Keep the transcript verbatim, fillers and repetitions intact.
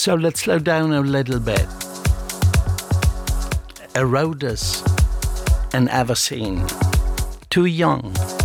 So let's slow down a little bit. Erodus and Avicenne, Too Young.